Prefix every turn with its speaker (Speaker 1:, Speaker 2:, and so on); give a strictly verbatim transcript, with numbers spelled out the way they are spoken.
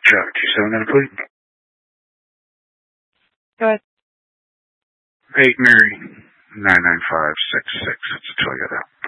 Speaker 1: Chuck, two seven nine, please.
Speaker 2: Go ahead.
Speaker 1: Eight Mary, nine nine five six six. It's a Toyota.